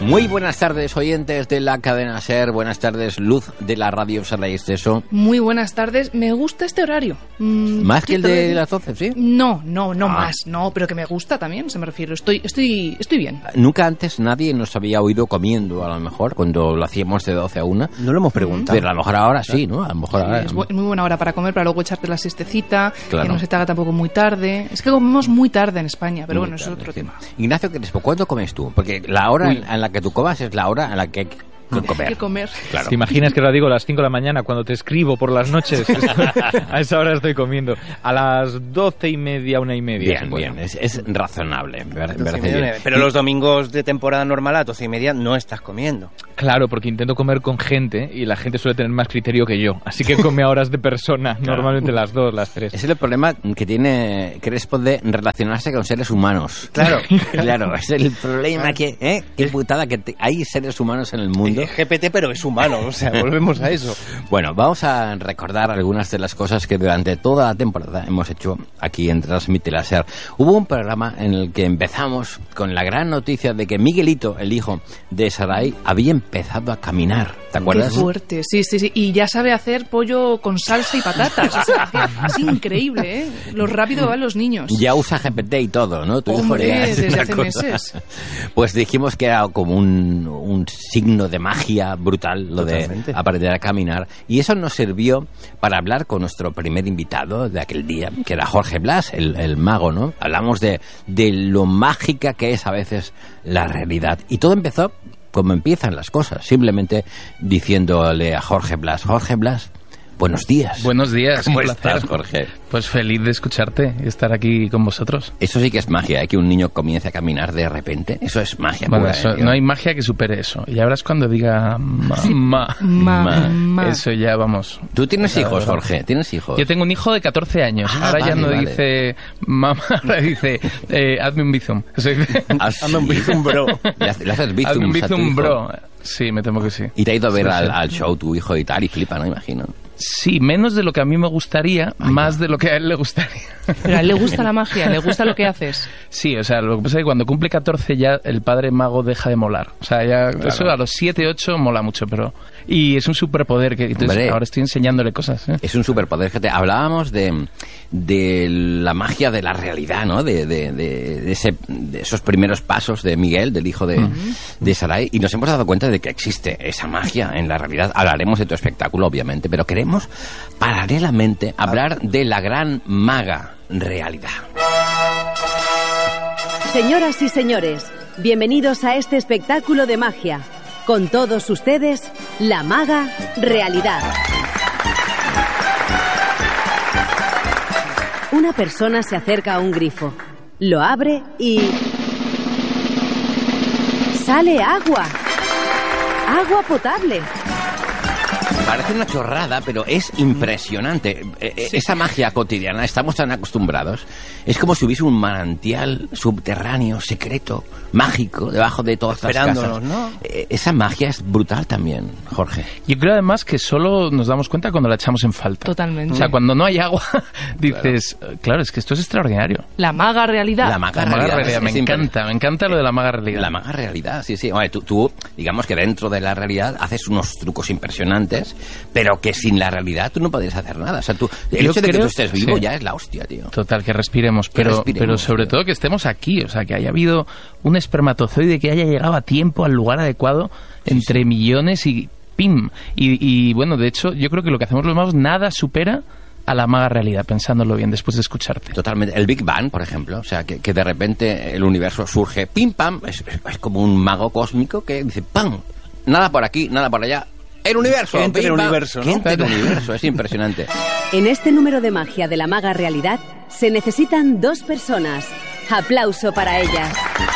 Muy buenas tardes, oyentes de la cadena SER. Buenas tardes, luz de la radio Sala y Esteso. Muy buenas tardes. Me gusta este horario. ¿Más que el de las 12, sí? No más. No, pero que me gusta también, se me refiero. Estoy bien. Nunca antes nadie nos había oído comiendo, a lo mejor, cuando lo hacíamos de 12 a 1. No lo hemos preguntado. Pero a lo mejor ahora sí, ¿no? A lo mejor ahora... Es muy buena hora para comer, para luego echarte la siestecita, claro. Que no se te haga tampoco muy tarde. Es que comemos muy tarde en España, pero muy bueno, tarde, eso es otro tema. Ignacio Crespo, ¿cuándo comes tú? Porque la hora en la que tú comas es la hora en la que hay que comer. Claro. ¿Te imaginas que lo digo a las 5 de la mañana cuando te escribo por las noches? A esa hora estoy comiendo. A las 12:30, 1:30. Bien. Es razonable. Pero los domingos de temporada normal a 12:30 no estás comiendo. Claro, porque intento comer con gente y la gente suele tener más criterio que yo. Así que come a horas de persona, claro. Normalmente las 2, las 3. Ese es el problema que tiene Crespo de relacionarse con seres humanos. Claro. Claro, es el problema que... Qué putada que hay seres humanos en el mundo. GPT, pero es humano, o sea, volvemos a eso. Bueno, vamos a recordar algunas de las cosas que durante toda la temporada hemos hecho aquí en Transmite la SER. Hubo un programa en el que empezamos con la gran noticia de que Miguelito, el hijo de Sarai, había empezado a caminar. ¿Te acuerdas? Qué fuerte, sí. Y ya sabe hacer pollo con salsa y patatas. O sea, es increíble, ¿eh? Lo rápido van los niños. Ya usa GPT y todo, ¿no? Hombre, desde hace meses. Pues dijimos que era como un signo de magia brutal lo Totalmente. de aprender a caminar. Y eso nos sirvió para hablar con nuestro primer invitado de aquel día, que era Jorge Blas, el mago, ¿no? Hablamos de lo mágica que es a veces la realidad. Y todo empezó como empiezan las cosas, simplemente diciéndole a Jorge Blas, buenos días. Buenos días. ¿Cómo estás, Jorge? Pues feliz de escucharte y estar aquí con vosotros. Eso sí que es magia, que un niño comience a caminar de repente. Eso es magia. Bueno, pura, no hay magia que supere eso. Y ahora es cuando diga mamá. Eso ya, vamos. ¿Tú tienes hijos, Jorge? ¿Tienes hijos? Yo tengo un hijo de 14 años. Ahora ya no dice mamá, ahora dice hazme un bizum. Hazme un bizum, bro. ¿Le haces bizum? Hazme un bizum, bro. Sí, me temo que sí. Y te ha ido a ver al show tu hijo y tal, y flipa, ¿no? Imagino. Sí, menos de lo que a mí me gustaría, más de lo que a él le gustaría. Pero a él le gusta la magia, le gusta lo que haces. Sí, o sea, lo que pasa es que cuando cumple 14 ya el padre mago deja de molar. O sea, ya claro. Eso a los 7, 8 mola mucho, pero... Y es un superpoder que entonces ahora estoy enseñándole cosas. Es un superpoder. Hablábamos de la magia de la realidad, ¿no? De esos primeros pasos de Miguel, del hijo de Sarai, y nos hemos dado cuenta de que existe esa magia en la realidad. Hablaremos de tu espectáculo, obviamente, pero queremos paralelamente hablar de la gran maga realidad. Señoras y señores, bienvenidos a este espectáculo de magia. Con todos ustedes, la maga realidad. Una persona se acerca a un grifo, lo abre y... ¡sale agua! ¡Agua potable! Parece una chorrada, pero es impresionante. Esa magia cotidiana, estamos tan acostumbrados. Es como si hubiese un manantial subterráneo, secreto, mágico, debajo de todas las casas. ¿No? Esa magia es brutal también, Jorge. Yo creo además que solo nos damos cuenta cuando la echamos en falta. Totalmente. O sea, cuando no hay agua, dices, claro, es que esto es extraordinario. La maga realidad. La maga realidad. Me encanta lo de la maga realidad. La maga realidad, sí. Oye, tú, digamos que dentro de la realidad haces unos trucos impresionantes, pero que sin la realidad tú no podrías hacer nada. O sea, el hecho de que tú estés vivo ya es la hostia, tío. Total, que respiremos, pero sobre todo que estemos aquí, o sea, que haya habido un espermatozoide que haya llegado a tiempo al lugar adecuado entre millones y ¡pim! Y bueno, de hecho, yo creo que lo que hacemos los magos nada supera a la maga realidad, pensándolo bien, después de escucharte. Totalmente. El Big Bang, por ejemplo, o sea, que de repente el universo surge, ¡pim, pam! Es como un mago cósmico que dice, ¡pam! Nada por aquí, nada por allá. El universo, el universo, ¿no? El universo, es impresionante. En este número de magia de la maga realidad se necesitan 2 personas. Aplauso para ellas.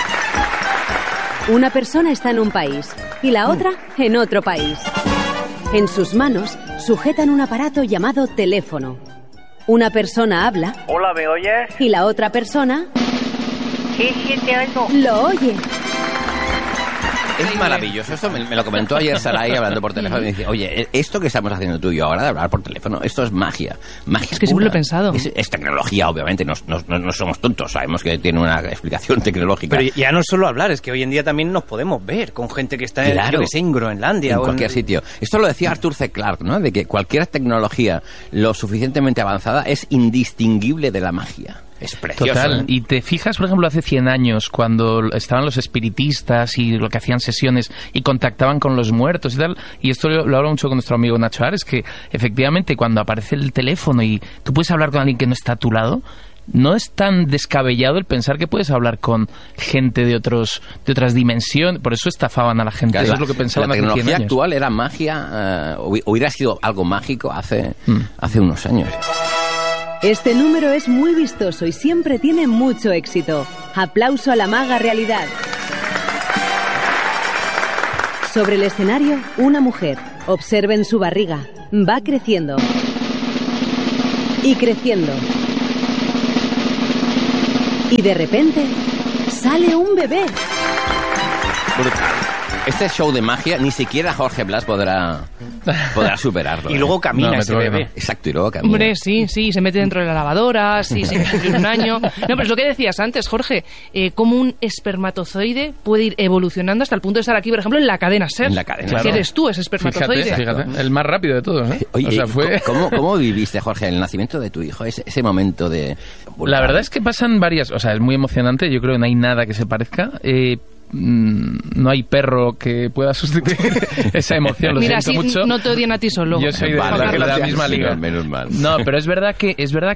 Una persona está en un país y la otra en otro país. En sus manos sujetan un aparato llamado teléfono. Una persona habla. Hola, ¿me oyes? Y la otra persona... Sí, te oigo. Lo oye. Es maravilloso. Esto me lo comentó ayer Sarai hablando por teléfono. Y me dice, oye, esto que estamos haciendo tú y yo ahora de hablar por teléfono, esto es magia. Magia es que siempre lo he pensado. Es tecnología, obviamente. No somos tontos. Sabemos que tiene una explicación tecnológica. Pero ya no es solo hablar, es que hoy en día también nos podemos ver con gente que está en Groenlandia. En cualquier sitio. Esto lo decía Arthur C. Clarke, ¿no? De que cualquier tecnología lo suficientemente avanzada es indistinguible de la magia. Es precioso. Total. Y te fijas, por ejemplo, hace 100 años, cuando estaban los espiritistas y lo que hacían sesiones y contactaban con los muertos y tal, y esto lo hablo mucho con nuestro amigo Nacho Ares, que efectivamente cuando aparece el teléfono y tú puedes hablar con alguien que no está a tu lado, no es tan descabellado el pensar que puedes hablar con gente de otras dimensiones. Por eso estafaban a la gente. Claro, eso es lo que pensaban hace 100 años. La tecnología actual era magia, hubiera sido algo mágico hace unos años. Este número es muy vistoso y siempre tiene mucho éxito. Aplauso a la maga realidad. Sobre el escenario, una mujer. Observen su barriga. Va creciendo. Y creciendo. Y de repente, sale un bebé. Brutal. Este show de magia ni siquiera Jorge Blas podrá superarlo. Y luego camina ese bebé. Exacto, y luego camina. Hombre, sí, se mete dentro de la lavadora, sí, se cumple un año. No, pero es lo que decías antes, Jorge, cómo un espermatozoide puede ir evolucionando hasta el punto de estar aquí, por ejemplo, en la cadena SER. En la cadena, claro. Eres tú ese espermatozoide. Fíjate, el más rápido de todos, ¿eh? Oye, o sea, ¿cómo viviste, Jorge, el nacimiento de tu hijo? Ese momento de... La verdad es que pasan varias... O sea, es muy emocionante, yo creo que no hay nada que se parezca. No hay perro que pueda sustituir esa emoción. Mira, siento mucho. No te odian a ti solo. Yo soy de la misma liga. Menos mal. No, pero es verdad que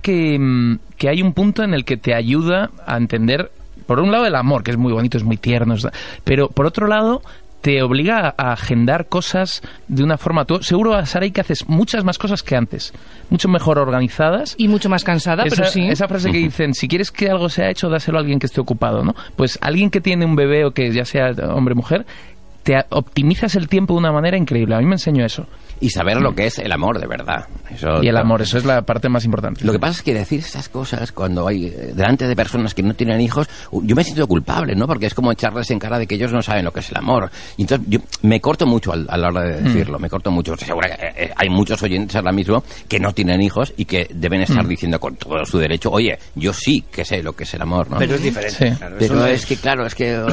hay un punto en el que te ayuda a entender, por un lado, el amor, que es muy bonito, es muy tierno, pero por otro lado te obliga a agendar cosas de una forma... Tú, seguro, Sarai, que haces muchas más cosas que antes, mucho mejor organizadas. Y mucho más cansada, pero sí. Esa frase que dicen, si quieres que algo sea hecho, dáselo a alguien que esté ocupado, ¿no? Pues alguien que tiene un bebé o que ya sea hombre o mujer, te optimizas el tiempo de una manera increíble. A mí me enseñó eso. Y saber lo que es el amor, de verdad. Y el amor, eso es la parte más importante. Lo que pasa es que decir esas cosas cuando hay delante de personas que no tienen hijos, yo me siento culpable, ¿no? Porque es como echarles en cara de que ellos no saben lo que es el amor. Y entonces yo me corto mucho a la hora de decirlo, me corto mucho. Seguro que hay muchos oyentes ahora mismo que no tienen hijos y que deben estar diciendo con todo su derecho, oye, yo sí que sé lo que es el amor, ¿no? Pero es diferente. Sí. Claro, pero es que, claro, es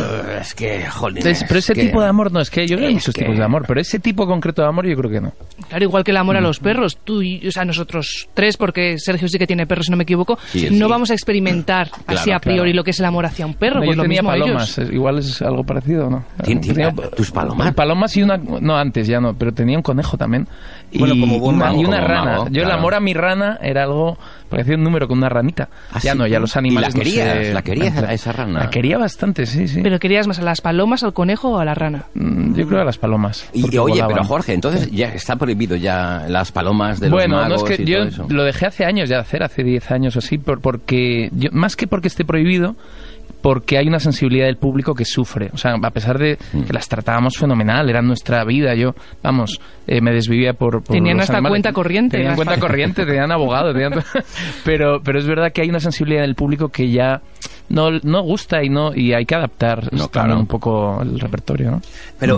que, jolines, pero ese tipo de amor no es que yo creo que hay muchos tipos de amor, pero ese tipo concreto de amor yo creo que no. Claro, igual que el amor a los perros, tú y, o sea, nosotros tres, porque Sergio sí que tiene perros, si no me equivoco, no vamos a experimentar así a priori lo que es el amor hacia un perro. No, pues yo lo tenía mismo palomas, igual es algo parecido, ¿no? Tenía tus palomas. Palomas y una, no antes ya no, pero tenía un conejo también. Y, bueno, como buen mago, y una como rana. mago, Yo el amor a mi rana era algo, porque hacía un número con una ranita. Ya no, ya los animales. ¿Y la querías a esa rana? La quería bastante, sí. ¿Pero querías más a las palomas, al conejo o a la rana? Yo creo a las palomas. Y oye, pero Jorge, entonces ya está prohibido ya las palomas de los magos. No es que y yo todo eso. Lo dejé hace años ya de hacer, hace 10 años o así, porque más que porque esté prohibido, porque hay una sensibilidad del público que sufre. O sea, a pesar de que las tratábamos fenomenal, era nuestra vida, yo, vamos, me desvivía por tenían los hasta animales. cuenta corriente. Tenían cuenta corriente, tenían abogado, pero es verdad que hay una sensibilidad del público que ya no gusta y hay que adaptar un poco el repertorio, ¿no? Pero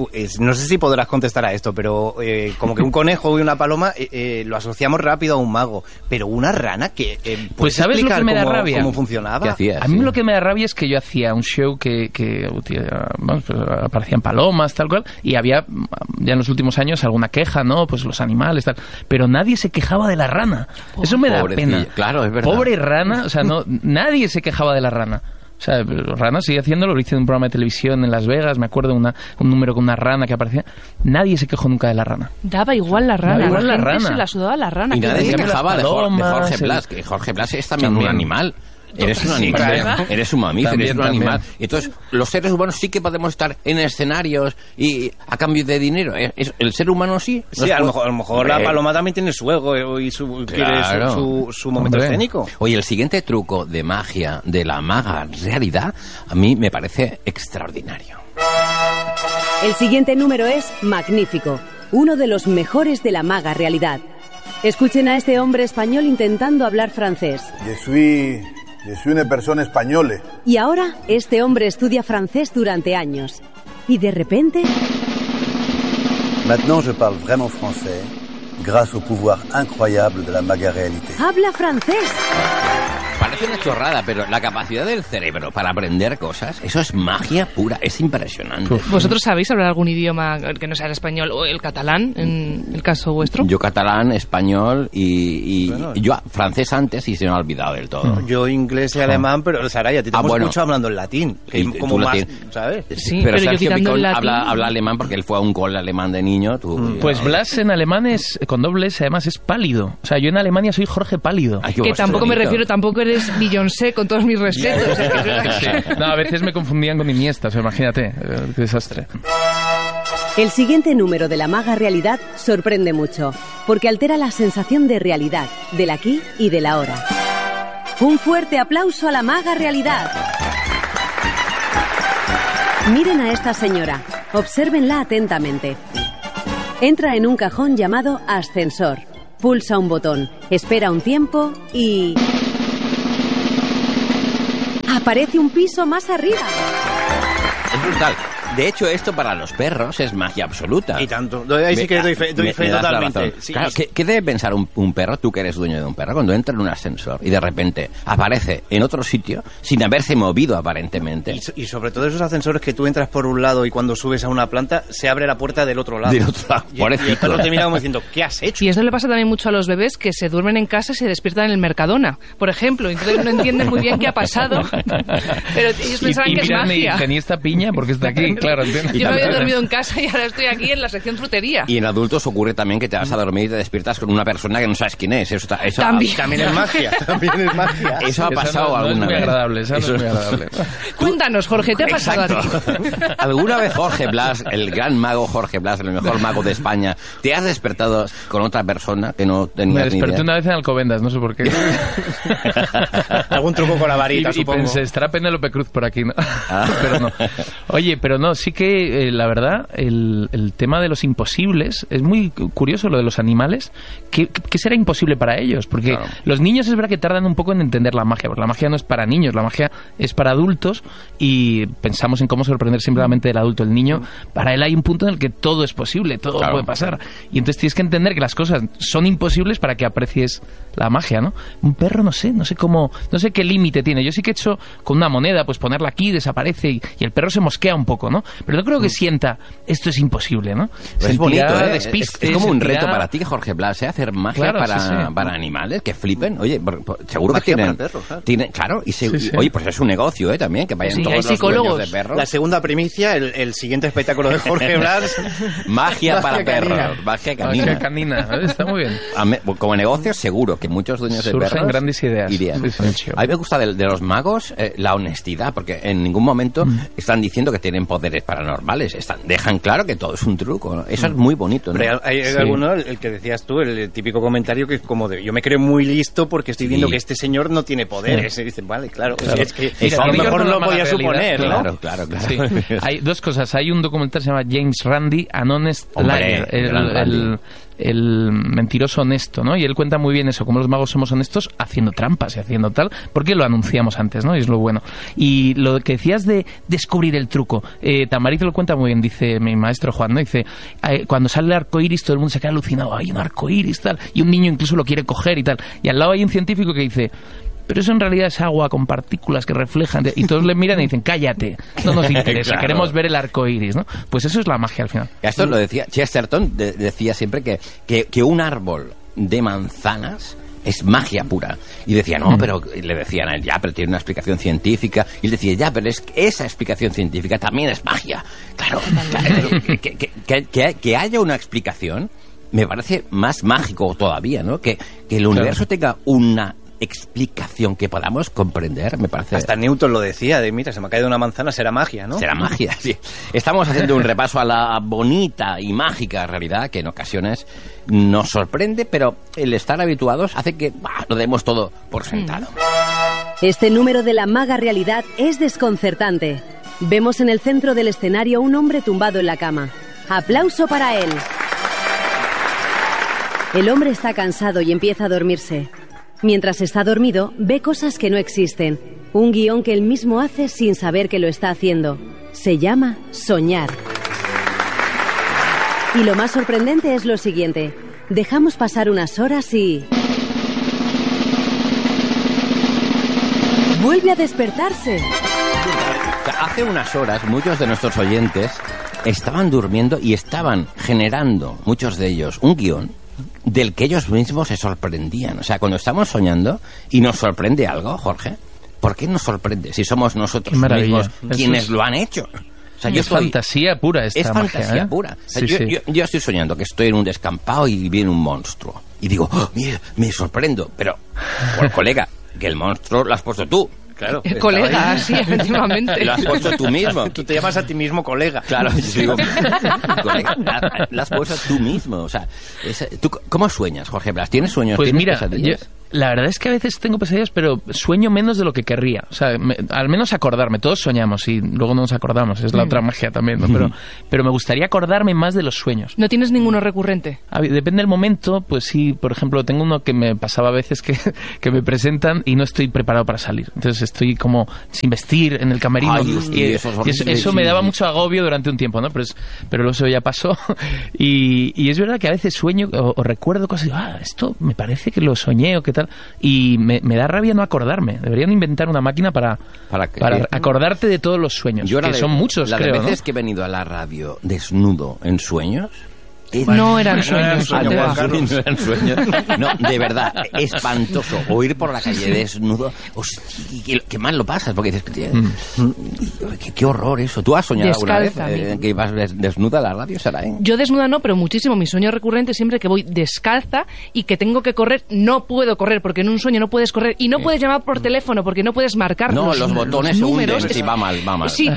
no sé si podrás contestar a esto, pero como que un conejo y una paloma lo asociamos rápido a un mago, pero una rana que pues ¿sabes lo que me da rabia? ¿Cómo funcionaba? ¿Qué hacías? A mí lo que me da rabia es que yo hacía un show que vamos, pues, aparecían palomas, tal cual, y había ya en los últimos años alguna queja, ¿no? Pues los animales, tal, pero nadie se quejaba de la rana. Eso me da pena. Claro, es verdad. Pobre rana, o sea, nadie se quejaba de la rana. O sea, Rana sigue haciéndolo, lo hice en un programa de televisión en Las Vegas, me acuerdo un número con una rana que aparecía. Nadie se quejó nunca de la rana. Daba igual la rana, la rana. Se la sudaba la rana. Y nadie se quejaba de Jorge Blas, que Jorge Blas es también un animal. Eres un animal, eres un mamífero, eres un animal. Entonces, los seres humanos sí que podemos estar en escenarios y a cambio de dinero. El ser humano sí. Sí, a lo mejor la paloma también tiene su ego y su momento escénico. Oye, el siguiente truco de magia de la maga realidad a mí me parece extraordinario. El siguiente número es magnífico, uno de los mejores de la maga realidad. Escuchen a este hombre español intentando hablar francés. Je suis una persona española. Y ahora, este hombre estudia francés durante años. y de repente... Maintenant je parle vraiment français, grâce au pouvoir incroyable de la maga réalité. ¡Habla francés! Parece una chorrada, pero la capacidad del cerebro para aprender cosas, eso es magia pura, es impresionante. ¿Vosotros sabéis hablar algún idioma que no sea el español o el catalán, en el caso vuestro? Yo catalán, español y yo francés antes y se me ha olvidado del todo. Yo inglés y alemán, pero Saray, a ti te hemos escuchado hablando en latín. Como más, ¿sabes? Sí, pero yo Sergio quitando Picón el latín... habla alemán porque él fue a un cole alemán de niño. Pues Blas en alemán es, con doble S, además es pálido. O sea, yo en Alemania soy Jorge Pálido. Ay, que tampoco me refiero, tampoco eres Beyoncé, con todos mis respetos. Sí. No, a veces me confundían con Iniesta, o sea, imagínate, qué desastre. El siguiente número de la maga realidad sorprende mucho, porque altera la sensación de realidad, del aquí y del ahora. Un fuerte aplauso a la maga realidad. Miren a esta señora, obsérvenla atentamente. Entra en un cajón llamado ascensor, pulsa un botón, espera un tiempo y... aparece un piso más arriba. Es brutal. De hecho, esto para los perros es magia absoluta. Y tanto. Ahí sí que doy fe totalmente. Sí, claro, ¿qué debe pensar un perro, tú que eres dueño de un perro, cuando entra en un ascensor y de repente aparece en otro sitio sin haberse movido aparentemente? Y sobre todo esos ascensores que tú entras por un lado y cuando subes a una planta se abre la puerta del otro lado. Del otro lado, y el perro te mira como diciendo, ¿qué has hecho? Y esto le pasa también mucho a los bebés que se duermen en casa y se despiertan en el Mercadona, por ejemplo. Entonces no entienden muy bien qué ha pasado. Pero ellos pensarán que es magia. Y tenía esta piña porque está aquí, claro, entiendo. Yo me había dormido en casa y ahora estoy aquí en la sección frutería. Y en adultos ocurre también que te vas a dormir y te despiertas con una persona que no sabes quién es. Eso también es magia. También es magia. Eso ha pasado alguna vez. Eso no es muy agradable. Cuéntanos, Jorge, ¿te ha pasado a ti? ¿Alguna vez Jorge Blas, el gran mago Jorge Blas, el mejor mago de España, te has despertado con otra persona que no tenías ni idea? Me desperté una vez en Alcobendas, no sé por qué. Algún truco con la varita, supongo. Y pensé, estará Penélope Cruz por aquí, ¿no? Pero no. Oye, pero no, sí que la verdad, el tema de los imposibles es muy curioso, lo de los animales. ¿Qué será imposible para ellos? Porque los niños es verdad que tardan un poco en entender la magia, porque la magia no es para niños, la magia es para adultos y pensamos en cómo sorprender siempre la mente del adulto. El niño, para él hay un punto en el que todo es posible, todo puede pasar. Y entonces tienes que entender que las cosas son imposibles para que aprecies la magia, ¿no? Un perro no sé cómo, no sé qué límite tiene. Yo sí que he hecho con una moneda, pues ponerla aquí, desaparece y el perro se mosquea un poco, ¿no? Pero no creo que sienta, esto es imposible, ¿no? Es bonito, ¿eh? Es como un reto para ti, Jorge Blas, ¿eh? Hacer magia para animales que flipen. Oye, seguro que tienen... Perros, claro. Claro, oye, pues es un negocio, ¿eh? También, que vayan todos los dueños de perros. La segunda primicia, el siguiente espectáculo de Jorge Blas. Magia para perros, magia canina. Magia canina, está muy bien. Como negocio, seguro que muchos dueños de perros... Surgen grandes ideas. A mí me gusta de los magos la honestidad, porque en ningún momento están diciendo que tienen poderes paranormales. Dejan claro que todo es un truco, ¿no? Eso es muy bonito, ¿no? Pero hay alguno, el que decías tú, el típico comentario que es como de, yo me creo muy listo porque estoy viendo que este señor no tiene poderes. Y dicen, vale, claro. Es que a lo mejor no lo podía suponer, ¿no? Claro. Sí. Hay dos cosas. Hay un documental que se llama James Randi, An Honest Liar, el mentiroso honesto, ¿no? Y él cuenta muy bien eso, cómo los magos somos honestos haciendo trampas y haciendo tal, porque lo anunciamos antes, ¿no? Y es lo bueno. Y lo que decías de descubrir el truco, Tamariz lo cuenta muy bien, dice mi maestro Juan, ¿no? Dice, cuando sale el arco iris todo el mundo se queda alucinado, hay un arco iris, tal, y un niño incluso lo quiere coger y tal. Y al lado hay un científico que dice, pero eso en realidad es agua con partículas que reflejan, y todos le miran y dicen, cállate, no nos interesa, queremos ver el arco iris, ¿no? Pues eso es la magia al final. Esto lo decía Chesterton, decía siempre que un árbol de manzanas es magia pura. Y decía, no, pero le decían a él, ya, pero tiene una explicación científica. Y él decía, ya, pero es que esa explicación científica también es magia. Claro, que haya una explicación me parece más mágico todavía, ¿no? Que el universo tenga una explicación que podamos comprender, me parece. Hasta Newton lo decía, de mira, se me ha caído una manzana, será magia, ¿no? Será magia, sí. Estamos haciendo un repaso a la bonita y mágica realidad que en ocasiones nos sorprende, pero el estar habituados hace que lo demos todo por sentado. Este número de la maga realidad es desconcertante. Vemos en el centro del escenario un hombre tumbado en la cama. Aplauso para él. El hombre está cansado y empieza a dormirse. Mientras está dormido, ve cosas que no existen. Un guión que él mismo hace sin saber que lo está haciendo. Se llama soñar. Y lo más sorprendente es lo siguiente. Dejamos pasar unas horas y... vuelve a despertarse. Hace unas horas muchos de nuestros oyentes estaban durmiendo y estaban generando, muchos de ellos, un guión del que ellos mismos se sorprendían. O sea, cuando estamos soñando y nos sorprende algo, Jorge, ¿por qué nos sorprende si somos nosotros mismos quienes lo han hecho? O sea, es fantasía pura esta Es magia, fantasía pura. O sea, yo estoy soñando que estoy en un descampado y viene un monstruo. Y digo, mira, me sorprendo. Pero, colega, que el monstruo lo has puesto tú. Claro. El colega, sí, efectivamente. Lo has puesto tú mismo. Tú te llamas a ti mismo colega. Claro, yo digo, colega, lo has puesto tú mismo. O sea, ¿tú cómo sueñas, Jorge Blas? ¿Tienes sueños? Pues ¿Tienes mira, pesadillas? La verdad es que a veces tengo pesadillas, pero sueño menos de lo que querría. O sea, al menos acordarme. Todos soñamos y luego no nos acordamos. Es la otra magia también, ¿no? Pero me gustaría acordarme más de los sueños. ¿No tienes ninguno recurrente? Depende del momento. Pues sí, por ejemplo, tengo uno que me pasaba a veces que me presentan y no estoy preparado para salir. Entonces estoy como sin vestir en el camerino. Ay, eso me daba mucho agobio durante un tiempo, ¿no? Pero luego eso ya pasó. Y es verdad que a veces sueño o recuerdo cosas y digo, esto me parece que lo soñé o qué tal. Y me da rabia no acordarme. Deberían inventar una máquina para acordarte de todos los sueños. Que son muchos, creo, las veces que he venido a la radio desnudo en sueños... No eran sueños. No eran sueños. No, de verdad, espantoso. O ir por la calle desnudo. Hostia, qué mal lo pasas, porque dices, qué horror eso. ¿Tú has soñado Descalza, alguna vez que ibas desnuda a la radio, Saray? Yo desnuda no, pero muchísimo. Mi sueño recurrente siempre que voy descalza y que tengo que correr, no puedo correr, porque en un sueño no puedes correr. Y no puedes llamar por teléfono, porque no puedes marcar los botones números. Se hunden, sí, va mal. Sí,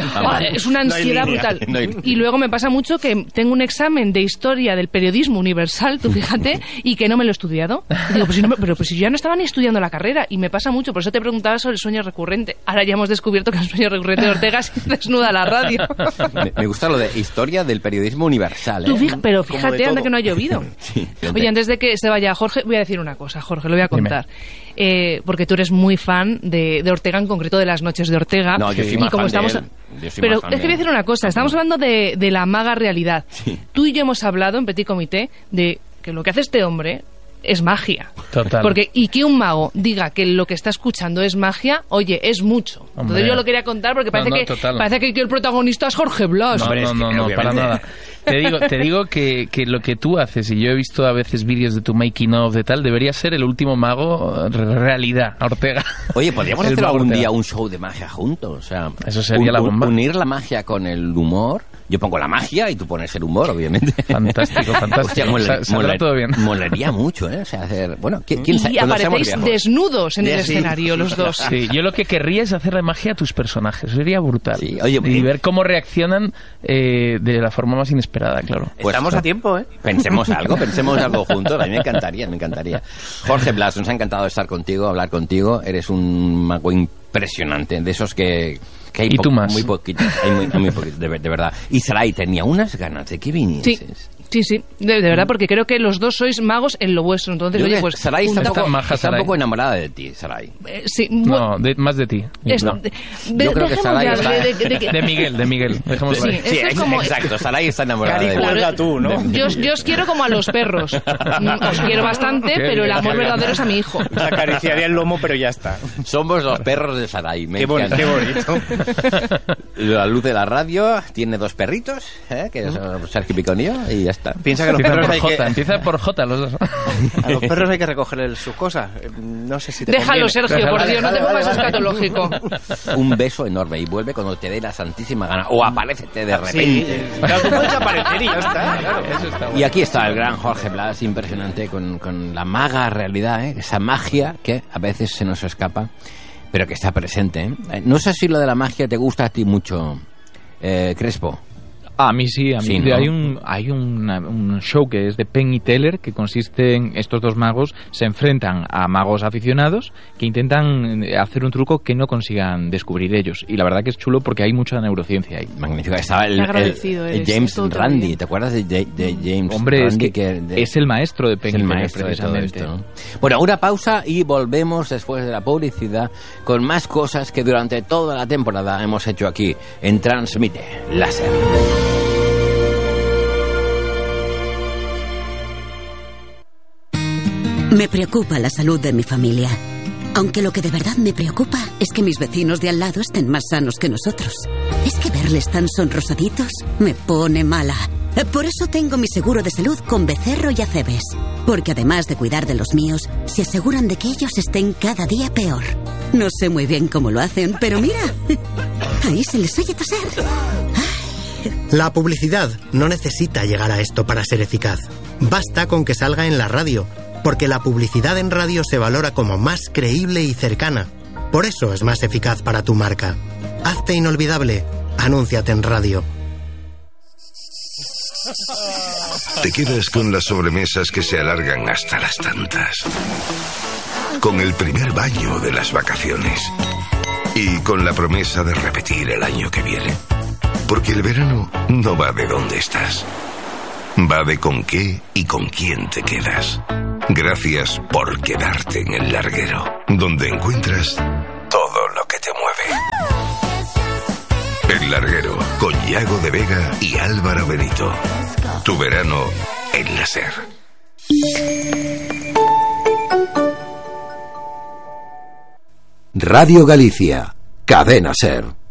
es una ansiedad brutal. Y luego me pasa mucho que tengo un examen de historia del periodismo universal, tú fíjate, y que no me lo he estudiado. Y digo, pues si yo ya no estaba ni estudiando la carrera, y me pasa mucho, por eso te preguntaba sobre el sueño recurrente. Ahora ya hemos descubierto que el sueño recurrente de Ortega es desnuda la radio. Me gusta lo de historia del periodismo universal, ¿eh? Pero fíjate, anda que no ha llovido. Sí, oye, antes de que se vaya Jorge, voy a decir una cosa, Jorge, lo voy a contar. Porque tú eres muy fan de Ortega, en concreto de las noches de Ortega. No, yo soy más fan de él. Pero es que voy a decir una cosa, estamos hablando de la maga realidad. Sí. Tú y yo hemos hablado en Petit Comité de que lo que hace este hombre es magia. Total. Y que un mago diga que lo que está escuchando es magia, oye, es mucho. Hombre. Entonces yo lo quería contar porque parece que el protagonista es Jorge Blas. No, para nada. Te digo que lo que tú haces, y yo he visto a veces vídeos de tu making of de tal, debería ser el último mago realidad, Ortega. Oye, podríamos hacer algún día un show de magia juntos. O sea, eso sería la bomba. Unir la magia con el humor. Yo pongo la magia y tú pones el humor, obviamente. Fantástico. Hostia, saldrá todo bien. Molaría mucho, ¿eh? O sea, hacer... Bueno, ¿quién sabe? Y aparecéis desnudos en el escenario, los dos. Sí, yo lo que querría es hacerle magia a tus personajes. Sería brutal. Sí, oye, y ver cómo reaccionan de la forma más inesperada, claro. Pues estamos a tiempo, ¿eh? Pensemos algo juntos. A mí me encantaría. Jorge Blas, nos ha encantado estar contigo, hablar contigo. Eres un mago impresionante, de esos que hay y tú más. Muy poquitos, hay muy poquitos, de verdad. Y Saray tenía unas ganas de que vinieses. Sí, de verdad, porque creo que los dos sois magos en lo vuestro. Entonces, oye, pues... Saray está un poco enamorada de ti, Saray. Sí. No, más de ti. Yo creo que Saray está... De Miguel. Sí, exacto, Saray está enamorada de ti. Claro, tú, ¿no? Yo os quiero como a los perros. Os quiero bastante, pero el amor verdadero es a mi hijo. Le acariciaría el lomo, pero ya está. Somos los perros de Saray. Qué bonito. La luz de la radio tiene dos perritos, que son Sergio Piconillo, y ya está. Piensa que los perros empieza por J los dos. A los perros hay que recogerles sus cosas. No sé si te Déjalo, conviene. Sergio, por Dios, no te pongas escatológico. Un beso enorme y vuelve cuando te dé la santísima gana. O aparécete de repente. Sí, claro, tú puedes aparecer y ya está. Claro. Eso está bueno. Y aquí está el gran Jorge Blas, impresionante, con la maga realidad, esa magia que a veces se nos escapa, pero que está presente. No sé si lo de la magia te gusta a ti mucho, Crespo. A mí sí, Sí, ¿no? Hay un show que es de Penn y Teller, que consiste en estos dos magos se enfrentan a magos aficionados que intentan hacer un truco que no consigan descubrir ellos. Y la verdad que es chulo porque hay mucha neurociencia ahí. Magnífico. Estaba el James Randi, ¿te acuerdas de James Hombre, Randi? Es el maestro de Penn y Teller, maestro de todo precisamente. esto, ¿no? Bueno, una pausa y volvemos después de la publicidad con más cosas que durante toda la temporada hemos hecho aquí en Transmite Láser. Me preocupa la salud de mi familia. Aunque lo que de verdad me preocupa es que mis vecinos de al lado estén más sanos que nosotros. Es que verles tan sonrosaditos me pone mala. Por eso tengo mi seguro de salud con Becerro y Acebes. Porque además de cuidar de los míos, se aseguran de que ellos estén cada día peor. No sé muy bien cómo lo hacen, pero mira, ahí se les oye toser. La publicidad no necesita llegar a esto para ser eficaz. Basta con que salga en la radio, porque la publicidad en radio se valora como más creíble y cercana. Por eso es más eficaz para tu marca. Hazte inolvidable. Anúnciate en radio. Te quedas con las sobremesas que se alargan hasta las tantas. Con el primer baño de las vacaciones. Y con la promesa de repetir el año que viene. Porque el verano no va de dónde estás. Va de con qué y con quién te quedas. Gracias por quedarte en el larguero, donde encuentras todo lo que te mueve. El larguero, con Yago de Vega y Álvaro Benito. Tu verano en la SER. Radio Galicia, Cadena SER.